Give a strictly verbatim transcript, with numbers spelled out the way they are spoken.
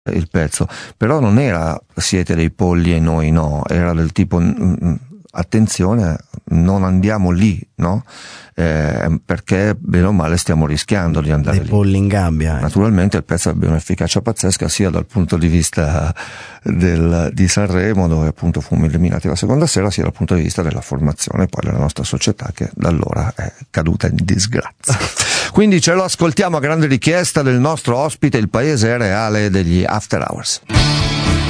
il pezzo, però non era siete dei polli e noi no, era del tipo mh, attenzione, non andiamo lì, no? Eh, perché bene o male stiamo rischiando di andare dei lì. polli in gabbia. Eh. Naturalmente il pezzo abbia un'efficacia pazzesca sia dal punto di vista del, di Sanremo, dove appunto fummo eliminati la seconda sera, sia dal punto di vista della formazione poi della nostra società, che da allora è caduta in disgrazia. Quindi ce lo ascoltiamo a grande richiesta del nostro ospite, il paese reale degli After Hours.